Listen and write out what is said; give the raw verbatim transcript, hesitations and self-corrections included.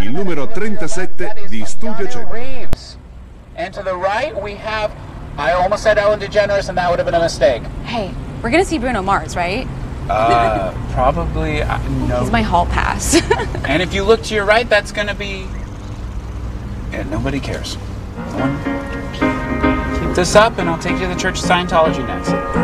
il numero trentasette di Studio Cenere. And to the right we have, I almost said Ellen DeGeneres and that would have been a mistake. Hey, we're gonna see Bruno Mars, right? Uh, probably, uh, no. He's my hall pass. And if you look to your right, that's gonna be, yeah, nobody cares. No one cares. Keep this up and I'll take you to the Church of Scientology next.